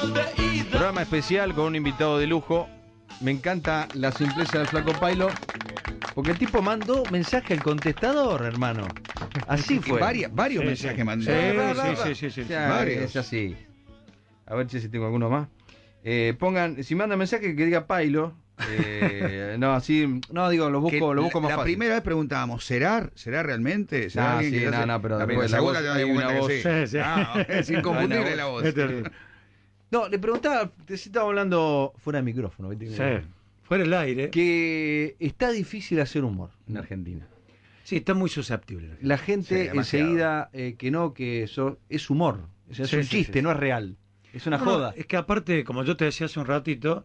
Programa especial con un invitado de lujo. Me encanta la simpleza del Flaco Pailo, porque el tipo mandó mensaje al contestador, hermano. Así fue. Varios mensajes mandó. Sí. Varios. Es así. A ver si tengo alguno más. Pongan, si mandan mensaje que diga Pailo. No, así, no digo, lo busco más la fácil. primera vez preguntábamos, ¿será realmente? ¿Será alguien que hace? pero la después segunda la voz, ya hay dimos una cuenta voz. que sí. Es inconfundible la voz. No, le preguntaba, te estaba hablando fuera de micrófono, ¿viste? Sí, fuera del aire. Que está difícil hacer humor en Argentina. Sí, está muy susceptible. La gente Sí, demasiado. enseguida que eso es humor. O sea, es Sí, un sí, chiste, sí. no es real. Es una No, joda. es que aparte, como yo te decía hace un ratito,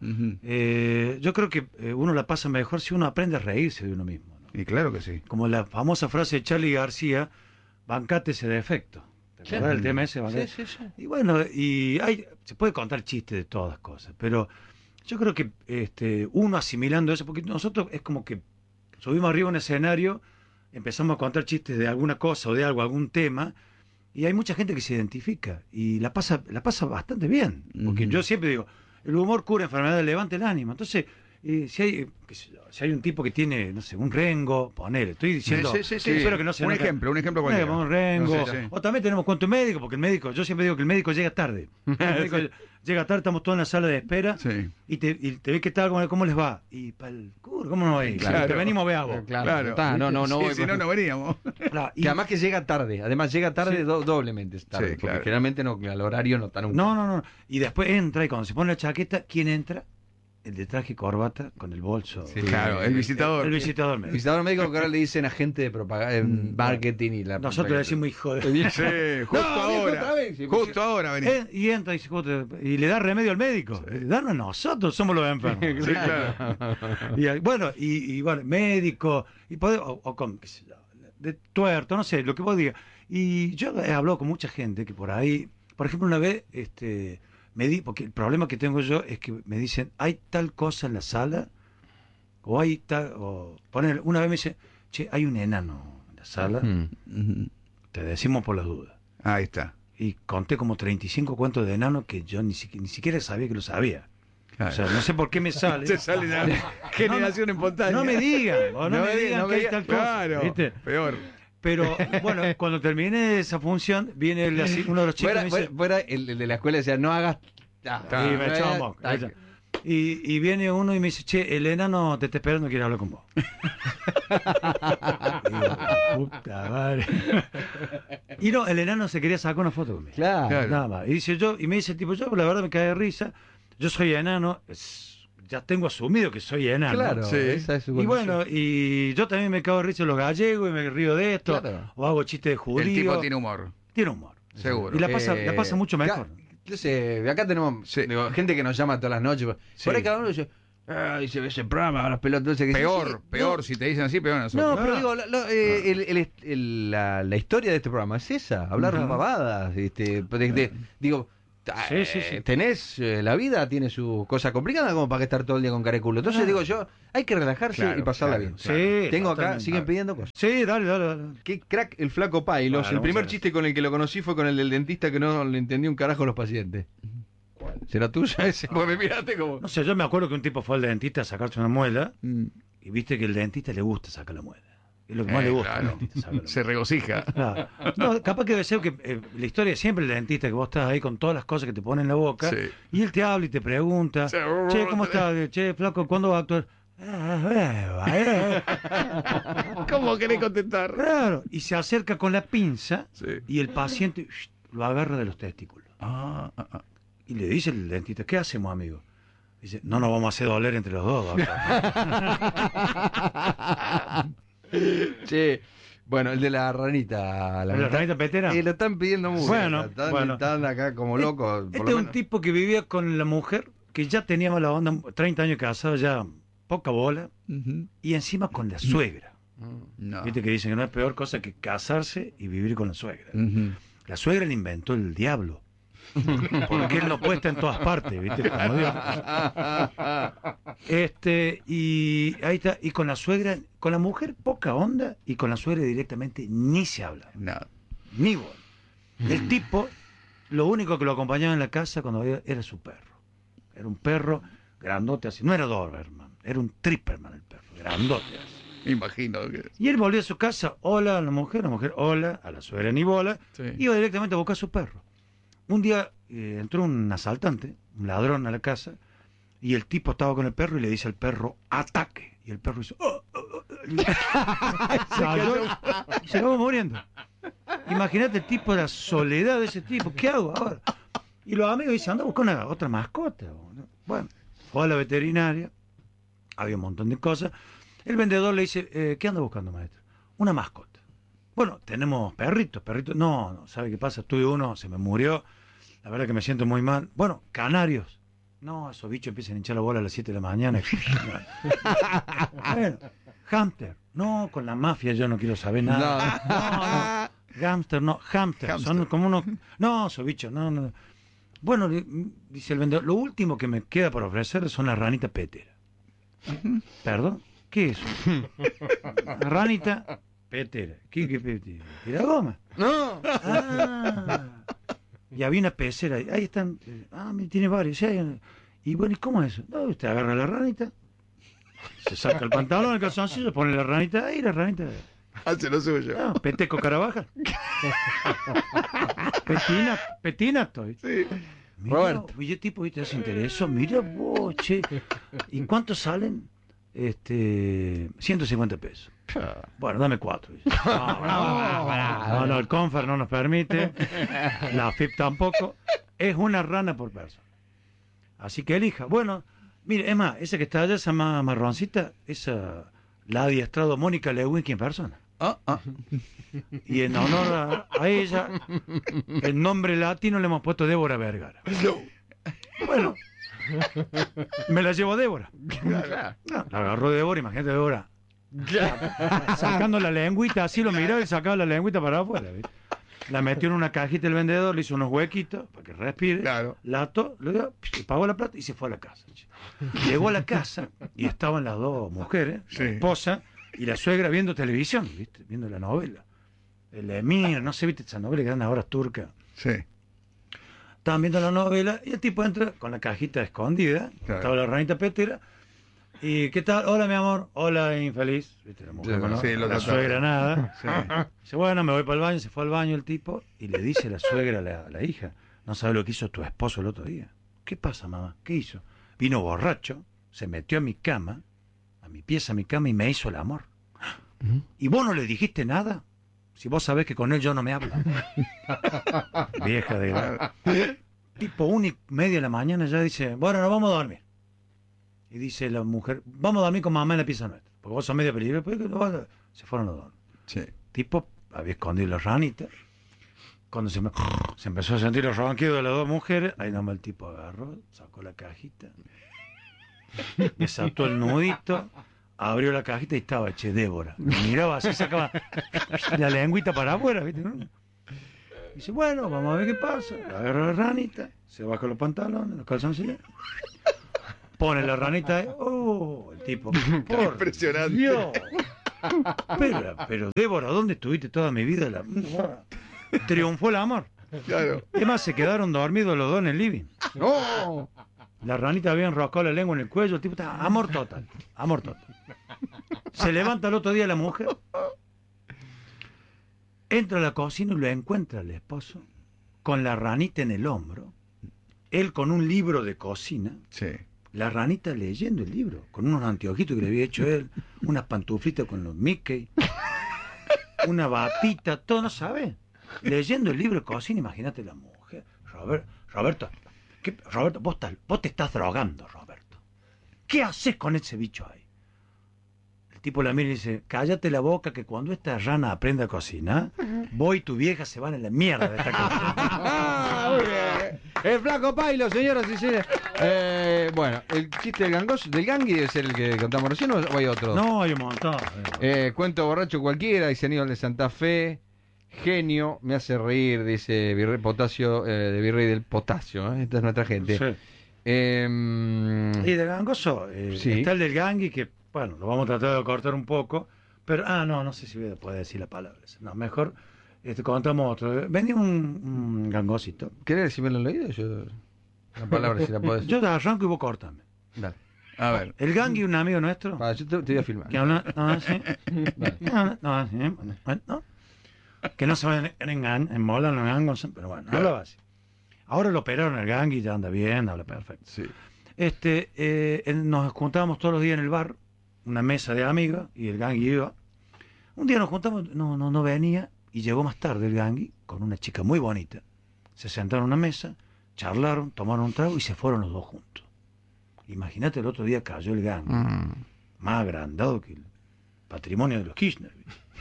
yo creo que uno la pasa mejor si uno aprende a reírse de uno mismo, ¿no? Y claro que sí. Como la famosa frase de Charly García, bancate ese defecto. ¿Te acuerdas del tema ese? Bancate? Sí. Y bueno, se puede contar chistes de todas cosas, pero yo creo que uno asimilando eso, porque nosotros es como que subimos arriba a un escenario, empezamos a contar chistes de alguna cosa o de algo, algún tema, y hay mucha gente que se identifica y la pasa bastante bien. Porque yo siempre digo, el humor cura enfermedades, levanta el ánimo. Entonces, si hay un tipo que tiene, no sé, un rengo, ponele, estoy diciendo, Sí. espero que no se un enoje. ejemplo cualquiera. Un rengo. No sé, sí. O también tenemos cuento médico, porque el médico, yo siempre digo que el médico llega tarde. El médico llega tarde, estamos todos en la sala de espera, Sí. y te ve qué tal, cómo les va. Y para el curo, ¿cómo no va a ir? Claro. Te venimos veamos. Claro. No, Sí, si no veníamos. Claro, y- Que además que llega tarde. Además llega tarde doblemente tarde. Sí, Porque claro. generalmente no, al horario no está nunca. No. Y después entra y cuando se pone la chaqueta, ¿quién entra? El de traje y corbata con el bolso. Sí. Claro, el visitador. El visitador médico. Visitador médico que ahora le dicen agente de propaganda, marketing y la. Nosotros le decimos hijo de... Sí, justo No, viejo, ahora. otra vez. Sí, Justo ahora venía. Y entra y, dice, y le da remedio al médico. Darnos nosotros, somos los enfermos. Sí, claro. Y bueno, médico, o con, qué sé yo, de tuerto, no sé, lo que vos digas. Y yo he hablado con mucha gente que por ahí, por ejemplo, una vez, porque el problema que tengo yo es que me dicen, hay tal cosa en la sala, o hay tal, una vez me dicen, che, hay un enano en la sala, te decimos por las dudas. Ahí está. Y conté como 35 cuentos de enano que yo ni siquiera sabía que lo sabía. Claro. O sea, no sé por qué me sale. Se sale la generación espontánea. No me digan, o no me digan que hay tal cosa. Claro, ¿viste? peor. Pero bueno, cuando terminé esa función, viene uno de los chicos y me dice, Fuera el de la escuela decía, no hagas. y me echaba un moco. Y viene uno y me dice, che, el enano te está esperando, quiere hablar con vos. Y digo, puta madre. Y no, el enano se quería sacar una foto conmigo. Claro. Nada más. Y me dice el tipo, yo la verdad me cae de risa, yo soy enano, ya tengo asumido que soy enano. Claro, Sí. esa es su Y condición. bueno, y yo también me cago de risa de los gallegos y me río de esto, Claro. o hago chistes de judío. El tipo tiene humor. Tiene humor. Seguro. Y la pasa mucho mejor. Entonces, acá tenemos Sí. gente que nos llama todas las noches. Sí. Por ahí cada uno dice, dice ese programa, las pelotas. Peor, si te dicen así, peor a nosotros. No, pero digo, la historia de este programa es esa, hablar Ajá. pavadas. Digo, Sí. tenés, la vida tiene su cosa complicada como para que estar todo el día con cara de culo. Entonces digo yo, hay que relajarse Claro, y pasarla claro, bien. Sí, Tengo acá, totalmente. siguen pidiendo cosas. Sí, dale. Qué crack el Flaco Pailos. Bueno, El primer muchas chiste con el que lo conocí fue con el del dentista que no le entendía un carajo a los pacientes. ¿Será tuyo ese? Pues me miraste como... No sé, yo me acuerdo que un tipo fue al dentista a sacarse una muela Mm. y viste que el dentista le gusta sacar la muela. Es lo que más le gusta al Claro. dentista, sacar la Se regocija. muela. Claro. No, capaz que debe ser que la historia es siempre el dentista, que vos estás ahí con todas las cosas que te ponen en la boca Sí. y él te habla y te pregunta, Sí. che, ¿cómo estás? Che, flaco, ¿cuándo va a actuar? ¿Cómo querés contestar? Claro, y se acerca con la pinza Sí. y el paciente lo agarra de los testículos. Ah. Y le dice el dentista, ¿qué hacemos, amigo? Dice, no nos vamos a hacer doler entre los dos, doctor. Che, bueno, el de la ranita. ¿La ranita petera? Lo están pidiendo mucho. Bueno, están acá como locos. Este por es lo un menos. tipo que vivía con la mujer, que ya tenía mala onda, 30 años casado, ya poca bola, y encima con la suegra. No. Viste que dicen que no es peor cosa que casarse y vivir con la suegra. Ujú. La suegra le inventó el diablo. Porque él no puesta en todas partes, ¿viste? Como Dios. Y ahí está, y con la suegra, con la mujer poca onda, y con la suegra directamente ni se habla. No. Ni bola. El tipo lo único que lo acompañaba en la casa cuando era su perro. Era un perro grandote así. No era Doberman, era un Tripperman el perro, grandote así. Me imagino que... Y él volvió a su casa, hola a la mujer, hola, a la suegra ni bola, Sí. iba directamente a buscar a su perro. Un día entró un asaltante, un ladrón a la casa, y el tipo estaba con el perro y le dice al perro, ataque. Y el perro dice, "Oh, oh, oh". Y se acabó muriendo. Imagínate el tipo de la soledad de ese tipo, ¿qué hago ahora? Y los amigos dicen, anda a buscar otra mascota. Bueno, fue a la veterinaria, había un montón de cosas. El vendedor le dice, ¿qué anda buscando, maestro? Una mascota. Bueno, tenemos perritos. No, ¿sabe qué pasa? Tuve uno, se me murió. La verdad que me siento muy mal. Bueno, canarios. No, esos bichos empiezan a hinchar la bola a las 7 de la mañana. Bueno, hámster. No, con la mafia yo no quiero saber nada. No. Hámster, no. Hámster. Son como unos... No, esos bichos, no. Bueno, dice el vendedor, lo último que me queda por ofrecer son las ranitas peteras. ¿Perdón? ¿Qué es eso? Ranita petera. ¿Qué petera? ¿Tira goma? No. Ah. Y había una pecera. Ahí están. Tiene varios. Sí, y bueno, ¿y cómo es eso? No, usted agarra la ranita, se saca el pantalón, el calzoncillo, pone la ranita ahí, la ranita. Hace lo suyo. No, peteco carabaja. Petina estoy. Sí. Mira, Roberto. y el tipo, ¿viste? Se interesó. Mira vos, che. ¿Y cuántos salen? 150 pesos. Bueno, dame 4. No, el Confer no nos permite. La FIP tampoco. Es una rana por persona. Así que elija. Bueno, mire, es más, esa que está allá, esa más marroncita, esa la ha adiestrado Mónica Lewinsky en persona. Y en honor a ella, el nombre latino le hemos puesto Débora Vergara. Bueno, me la llevo a Débora. No, la agarró Débora, imagínate Débora. Sacando la lengüita, así lo miraba y sacaba la lengüita para afuera. ¿Viste? La metió en una cajita el vendedor, le hizo unos huequitos para que respire. Claro. La ató, le dio, pagó la plata y se fue a la casa. Llegó a la casa y estaban las dos mujeres, Sí. la esposa y la suegra viendo televisión, ¿viste? Viendo la novela. El Emir, no sé, ¿viste? Esa novela que dan ahora turca. Sí. Estaban viendo la novela y el tipo entra con la cajita escondida, Claro. estaba la ranita petera. ¿Y qué tal? Hola, mi amor. Hola, infeliz. ¿Viste? La mujer, Sí, ¿no? sí, lo La trataba. suegra, nada. Sí. Dice, bueno, me voy para el baño. Se fue al baño el tipo y le dice a la suegra, a la hija, no sabe lo que hizo tu esposo el otro día. ¿Qué pasa, mamá? ¿Qué hizo? Vino borracho, se metió a mi cama, a mi pieza, a mi cama y me hizo el amor. ¿Y vos no le dijiste nada? Si vos sabés que con él yo no me hablo. Vieja de edad. Tipo 1:30 de la mañana ya dice, bueno, nos vamos a dormir. Y dice la mujer, vamos a dormir con mamá en la pieza nuestra. Porque vos sos medio peligro. Se fueron los dos. Sí. Tipo había escondido las ranitas. Cuando se empezó a sentir los ronquidos de las dos mujeres, ahí nomás el tipo agarró, sacó la cajita, desató el nudito, abrió la cajita y estaba Débora. Miraba así, sacaba la lengüita para afuera, ¿viste? Dice, bueno, vamos a ver qué pasa. Agarra la ranita, se baja los pantalones, los calzoncillos, pone la ranita ahí. Oh, el tipo, por Impresionante. Dios. Pero Débora, ¿dónde estuviste toda mi vida? Triunfó el amor. Claro. Además, se quedaron dormidos los dos en el living. No. La ranita había enroscado la lengua en el cuello, el tipo estaba amor total. Se levanta el otro día la mujer, entra a la cocina y lo encuentra el esposo con la ranita en el hombro, él con un libro de cocina, Sí. la ranita leyendo el libro, con unos anteojitos que le había hecho él, unas pantuflitas con los Mickey, una batita, todo, no sabe. Leyendo el libro de cocina, imagínate la mujer. Roberto, vos te estás drogando, Roberto. ¿Qué haces con ese bicho ahí? El tipo la mira y dice, cállate la boca que cuando esta rana aprenda a cocinar, vos y tu vieja se van a la mierda de esta cocina. Muy bien. El Flaco Pailo, señoras y señores. Bueno, el chiste del gangui debe ser el que contamos recién, ¿o hay otro? No, hay un montón. Cuento borracho cualquiera, dice Aníbal de Santa Fe. Genio, me hace reír, dice Virrey Potasio, de Virrey del Potasio. Esta es nuestra gente. Sí. Y de gangoso, sí. está el del gangui que, bueno, lo vamos a tratar de cortar un poco, pero, no sé si voy a poder decir la palabra. No, mejor, contamos otro. Venía un gangosito. ¿Querés decirme en el oído? Yo, una palabra si la podés. Yo te arranco y vos cortame. Dale. A ver. El Gangui, un amigo nuestro. Yo te voy a filmar. Que habla. No. Que no se vayan en mola, no en pero bueno, hablaba así. Ahora lo operaron el Gangui, ya anda bien, habla perfecto. Sí. Nos juntábamos todos los días en el bar, una mesa de amigos, y el Gangui iba. Un día nos juntamos, no venía, y llegó más tarde el Gangui con una chica muy bonita. Se sentaron a una mesa, charlaron, tomaron un trago y se fueron los dos juntos. Imagínate, el otro día cayó el Gangui, más agrandado que el patrimonio de los Kirchner.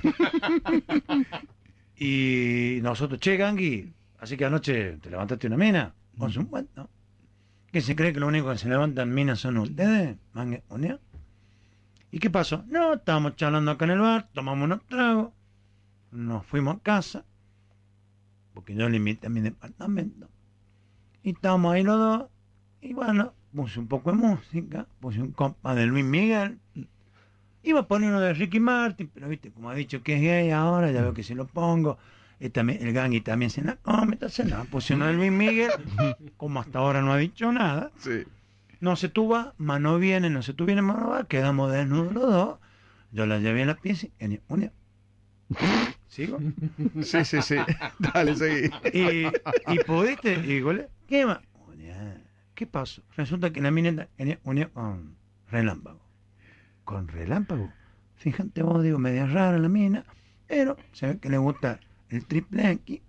Y nosotros, che, Gangui, así que anoche te levantaste una mina. No. ¿Qué se cree que lo único que se levantan minas son ustedes? ¿Y qué pasó? No, estábamos charlando acá en el bar, tomamos unos tragos, nos fuimos a casa, porque yo le invité a mi departamento. Y estábamos ahí los dos, y bueno, puse un poco de música, puse un compa de Luis Miguel. Iba a poner uno de Ricky Martin, pero viste, como ha dicho que es gay ahora, ya veo que si lo pongo. El Gangui también se la come, entonces no, puse uno de Luis Miguel, como hasta ahora no ha dicho nada. Sí. No se tuvo, mano viene, no se tú viene, mano va, quedamos desnudos los dos. Yo la llevé a la pieza y ¿sigo? Sí. Dale, seguí. Y pudiste, y digo, ¿qué más? ¿Qué pasó? Resulta que la mina unía con Relámpago. Con Relámpago. Fíjate vos, digo, media rara la mina, pero se ve que le gusta el triple X.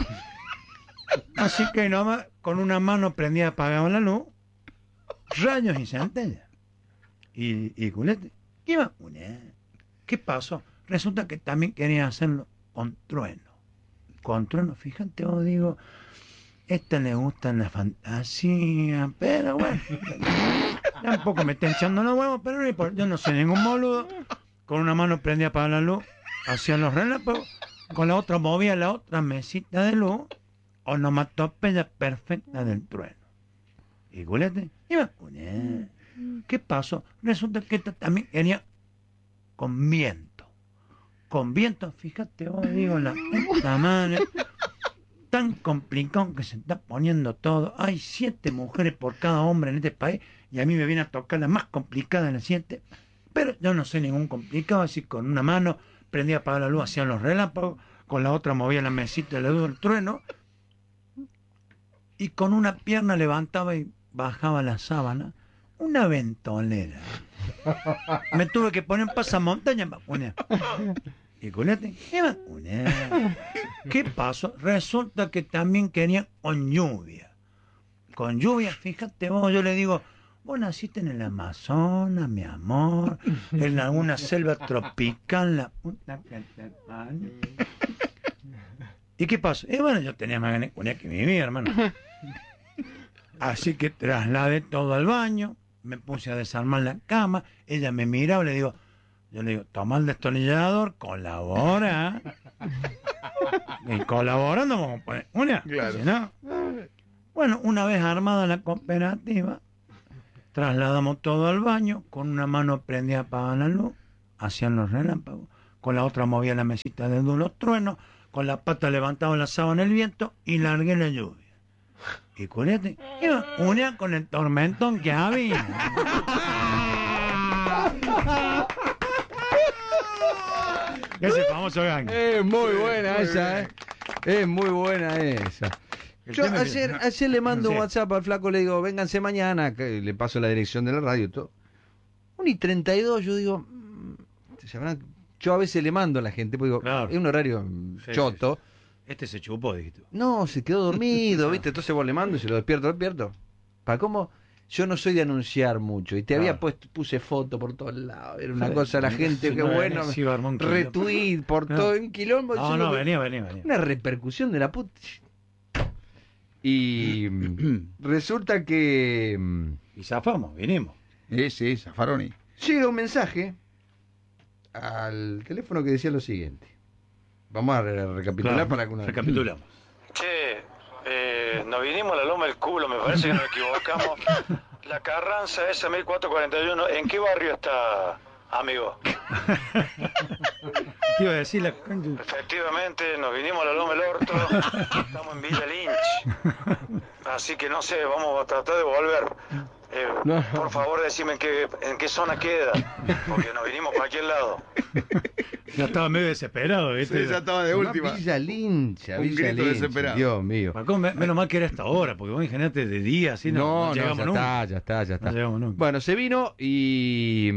Así que nomás con una mano prendida apagaba la luz, rayos y centellas. Y culete. ¿Qué pasó? Resulta que también quería hacerlo con trueno. Con trueno, fíjate vos, digo, esta le gusta la fantasía, pero bueno, tampoco me está echando los huevos, pero no importa, yo no soy ningún boludo. Con una mano prendía a apagar la luz, hacía los relámpagos, con la otra movía la otra mesita de luz, onomatopeya perfecta del trueno. Y culete, ¿qué pasó? Resulta que esta también quería con viento. Con viento, fíjate vos, digo, la puta madre. Tan complicado que se está poniendo todo. Hay 7 mujeres por cada hombre en este país y a mí me viene a tocar la más complicada de las 7. Pero yo no soy ningún complicado, así con una mano prendía a apagar la luz, hacían los relámpagos, con la otra movía la mesita de la luz del trueno y con una pierna levantaba y bajaba la sábana. Una ventolera. Me tuve que poner en pasamontaña para poner. Y culete, ¿qué pasó? Resulta que también quería con lluvia. Con lluvia, fíjate vos, yo le digo, vos naciste en el Amazonas, mi amor, en alguna selva tropical, la puta que te parió. ¿Y qué pasó? Bueno, yo tenía más ganas que mi vida, hermano. Así que trasladé todo al baño, me puse a desarmar la cama, ella me miraba y yo le digo, toma el destornillador, colabora. Y colaborando vamos a poner una. Claro. Si no, bueno, una vez armada la cooperativa, trasladamos todo al baño, con una mano prendía para la luz, hacían los relámpagos, con la otra movía la mesita de los truenos, con la pata levantaba la sábana en el viento y largué la lluvia. Y culete, iba una con el tormentón que había. Ese famoso Gangui. Es muy buena esa, Es muy buena esa. Yo ayer le mando un WhatsApp al flaco, le digo, vénganse mañana, que le paso la dirección de la radio y todo. 1:32, yo digo, yo a veces le mando a la gente, porque digo, claro, es un horario choto. Sí. Este se chupó, dijiste. No, se quedó dormido, ¿viste? Entonces vos le mando y se lo despierto. ¿Para cómo? Yo no soy de anunciar mucho y te había puse foto por todos lados, era una cosa, la gente, qué bueno, retweet por todo, un quilombo. No, venía. Una repercusión de la puta. Y resulta que... Y zafamos, vinimos. Sí, zafaron. Llega un mensaje al teléfono que decía lo siguiente. Vamos a recapitular para que recapitulamos. Che, nos vinimos a la Loma del Culo, me parece que nos equivocamos. La Carranza esa 1441, ¿en qué barrio está, amigo? Te iba a decir la... Efectivamente, nos vinimos a la Loma del Orto, estamos en Villa Lynch, así que no sé, vamos a tratar de volver. Por favor, decime en qué zona queda, porque nos vinimos para aquel lado. Ya estaba medio desesperado, ¿viste? Sí, ya estaba de última. Villa Lynch, Un Villa grito Lynch, desesperado. Dios mío. Paco, menos mal que era esta hora, porque vos imagínate de día, así no llegamos nunca. Ya está. No llegamos nunca. Bueno, se vino y...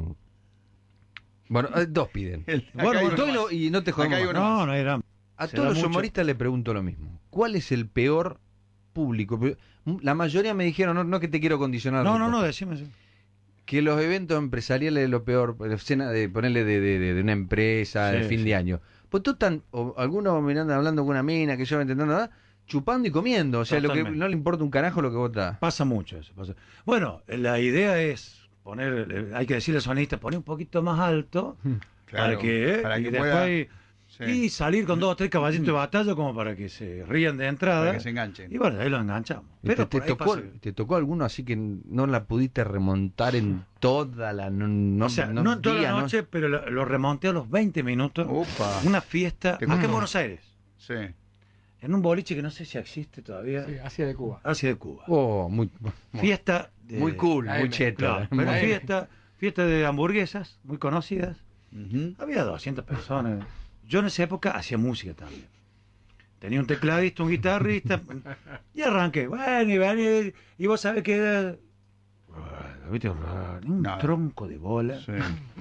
Bueno, dos piden. Acá hay uno Toilo, más. y no te Acá hay jodemos. uno No, más. no hay drama. A Se todos da los mucho. humoristas le pregunto lo mismo. ¿Cuál es el peor público? La mayoría me dijeron, no que te quiero condicionar. No, decime. Que los eventos empresariales es lo peor, la escena de ponerle de una empresa, Sí, de fin sí. de año. Pues tú están, o algunos mirando, hablando con una mina que yo intentando nada, chupando y comiendo. O sea, lo que Totalmente. no le importa un carajo lo que vota. Pasa mucho eso. Bueno, la idea es poner, hay que decirle al sonista, poner un poquito más alto Claro, para que pueda- después sí, y salir con 2 o 3 caballitos de batalla como para que se rían de entrada. para que se enganchen. Y bueno, ahí lo enganchamos. Pero ¿Te por ahí pasa- tocó alguno así que no la pudiste remontar en toda la... No, o sea, no en toda la noche, pero lo remonté a los 20 minutos. Upa. Una fiesta Te acá en costó. Buenos Aires. Sí. En un boliche que no sé si existe todavía. Sí, Asia de Cuba. Asia de Cuba. Oh, muy Fiesta de... muy cool, muy AM, cheto. Claro, Muy- pero fiesta de hamburguesas, muy conocidas. Ujú. Había 200 personas. Yo en esa época hacía música también. Tenía un tecladista, un guitarrista. Y arranqué. Bueno, y vos sabés que era... ¿Viste? Un Nada. tronco de bola. Sí.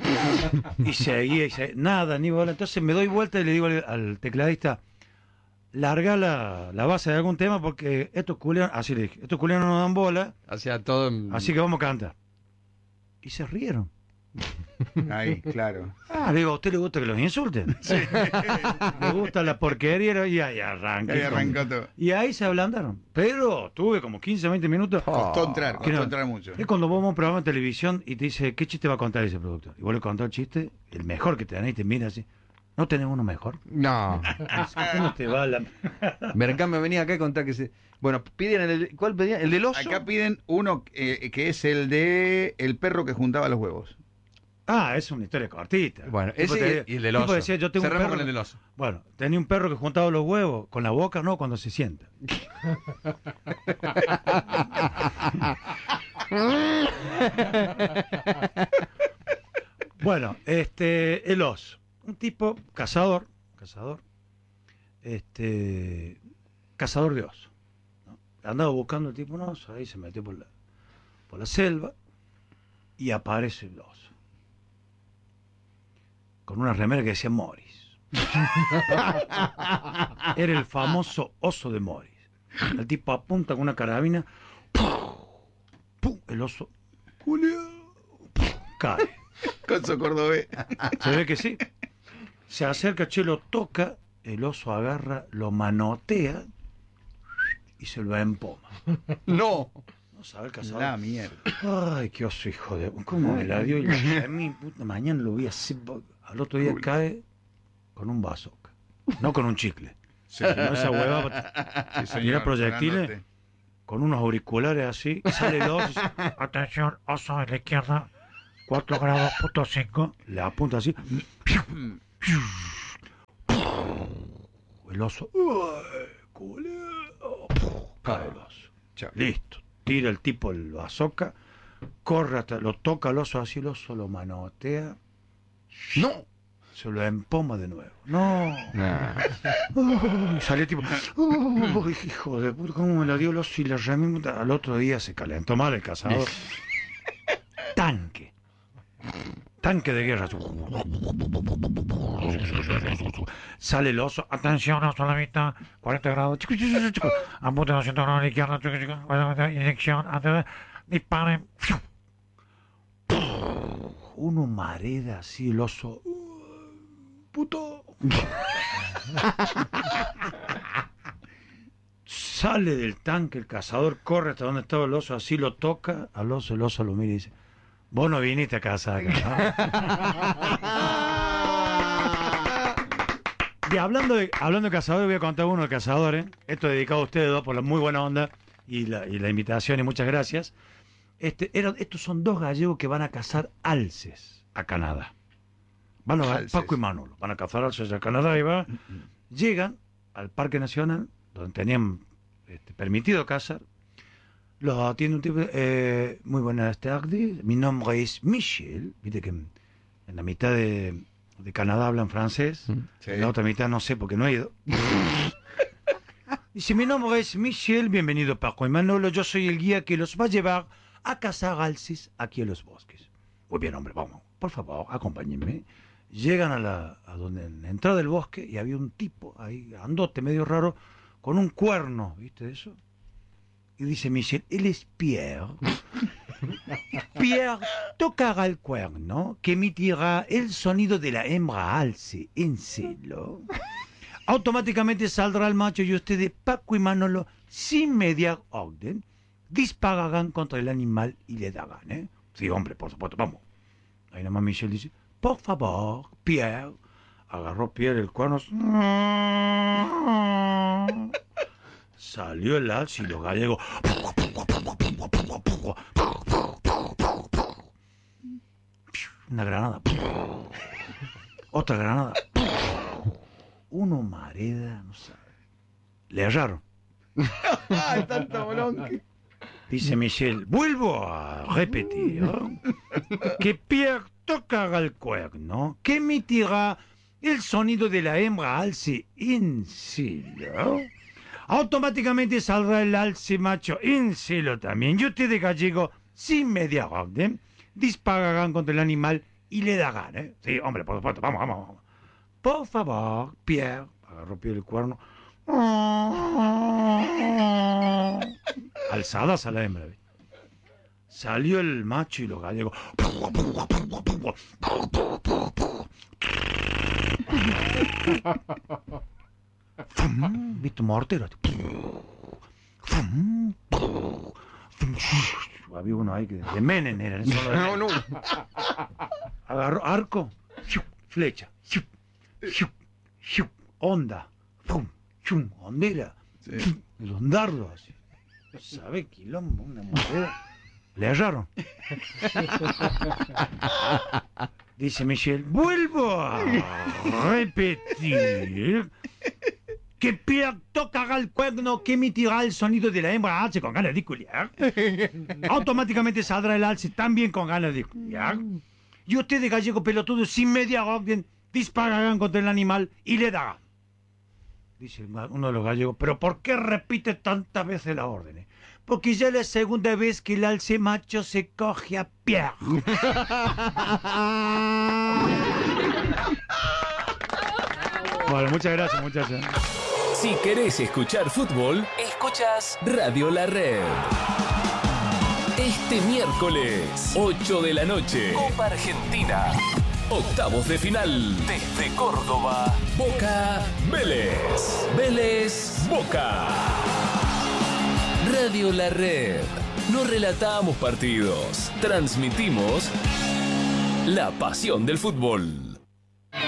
Y seguía, nada, ni bola. Entonces me doy vuelta y le digo al tecladista, larga la base de algún tema porque estos culianos, así le dije, estos culianos no dan bola, Hacía todo así que vamos a cantar. Y se rieron. Ahí, claro. Le digo, ¿a usted le gusta que los insulten? Le gusta la porquería y ahí arranqué. Ahí arrancó todo. Y ahí se ablandaron. Pero tuve como 15, 20 minutos. Costó entrar, Que costó no. entrar mucho. Es cuando vos ves un programa de televisión y te dice, ¿qué chiste va a contar ese productor? Y vos le contás el chiste, el mejor que te dan y te mira así. ¿No tenés uno mejor? No. ¿Cómo te va la... Mercán me venía acá a contar que se... Bueno, pidieron ¿cuál pedían? ¿El del oso? Acá piden uno que es el de el perro que juntaba los huevos. Es una historia cortita. Bueno, Tipo ese y el del tipo oso. decía, yo tengo un Cerramos perro con el del oso. Bueno, tenía un perro que juntaba los huevos con la boca, no, cuando se sienta. Bueno, el oso, un tipo cazador, cazador de oso, ¿no? Andaba buscando el tipo un oso, ahí se metió por la selva y aparece el oso con una remera que decía Morris. Era el famoso oso de Morris. El tipo apunta con una carabina, ¡pum! El oso cae. Coso cordobés. Se ve que sí. Se acerca, Che lo toca, el oso agarra, lo manotea y se lo empoma. No. No sabe el cazador. La mierda. Ay, qué oso, hijo de... ¿Cómo me la dio? Y a mí, puta, mañana lo vi así. Al otro día cae con un bazooka. No con un chicle. Sí, No esa hueva. sí, señor, Tira proyectiles parándote. con unos auriculares así. Sale el oso. Atención, oso a la izquierda. 4 grados, punto 5. Le apunta así. El oso. ¡Uy, culeo! Cae el oso. Chao. Listo. Tira el tipo el bazooka. Corre hasta. Lo toca el oso así. El oso lo manotea. No. Se lo empoma de nuevo. No. Nah. Y salió tipo. "Uy, hijo de puta, ¿cómo me la dio el oso y la remita?". Al otro día se calentó mal el cazador. Tanque. Tanque de guerra. Sale el oso. Atención, oso a la mitad. 40 grados. Apunten a 100 grados a la izquierda. Inyección. Disparen. Uno mareda así el oso. Puto. Sale del tanque el cazador, corre hasta donde estaba el oso, así lo toca al oso, el oso lo mira y dice, vos no viniste a cazar acá, ¿no?". Y hablando de cazadores, voy a contar uno de cazadores. Esto es dedicado a ustedes dos por la muy buena onda y la invitación, y muchas gracias. Estos son 2 gallegos que van a cazar alces a Canadá. Van a Alces. Paco y Manolo, van a cazar alces a Canadá y va. Llegan al Parque Nacional, donde tenían permitido cazar. Los atiende un tipo, muy buenas tardes, mi nombre es Michel. Viste que en la mitad de Canadá hablan francés, Sí. en la otra mitad no sé porque no he ido. Dice, mi nombre es Michel, bienvenido Paco y Manolo, yo soy el guía que los va a llevar a cazar alces aquí en los bosques. Muy bien, hombre, vamos, por favor, acompáñenme. Llegan a donde, en la entrada del bosque, y había un tipo ahí, andote, medio raro, con un cuerno, ¿viste eso? Y dice Michel, él es Pierre. Pierre tocará el cuerno que emitirá el sonido de la hembra alce en celo. Automáticamente saldrá el macho y ustedes, Paco y Manolo, sin media orden, dispararán contra el animal y le darán, ¿eh? Sí, hombre, por supuesto, vamos. Ahí nomás Michel dice, por favor, Pierre. Agarró Pierre el cuerno. Salió el alce y los gallegos. Una granada. Otra granada. Uno mareda, no sabe. Le erraron. Ay, tanto bolón. Dice Michel, vuelvo a repetir que Pierre tocará el cuerno que emitirá el sonido de la hembra alce en celo. Automáticamente saldrá el alce macho en celo también. Y ustedes, gallego, sin media orden, dispararán contra el animal y le darán, ¿eh? Sí, hombre, por supuesto, vamos. Por favor, Pierre, agarró Pierre el cuerno. Alzadas a la hembra. ¿Ves? Salió el macho y los gallegos. ¿Viste? Mortero. Había uno ahí que de Menem era. No. Agarró arco, flecha, onda, hondera, Sí. los dardos así. ¿Sabe quilombo? Una moneda. Le erraron. Dice Michel, vuelvo a repetir que Pierre tocará el cuerno que emitirá el sonido de la hembra alce con ganas de culiar. Automáticamente saldrá el alce también con ganas de culiar. Y ustedes, gallegos pelotudos, sin media orden, dispararán contra el animal y le darán. Dice uno de los gallegos, pero ¿por qué repite tantas veces las órdenes? Porque ya es la segunda vez que el alce macho se coge a Pierre. Bueno, muchas gracias, muchachos. Si querés escuchar fútbol, escuchas Radio La Red. Este miércoles, 8 de la noche, Copa Argentina. Octavos de final. Desde Córdoba, Boca Vélez. Vélez Boca. Radio La Red. No relatamos partidos, transmitimos la pasión del fútbol.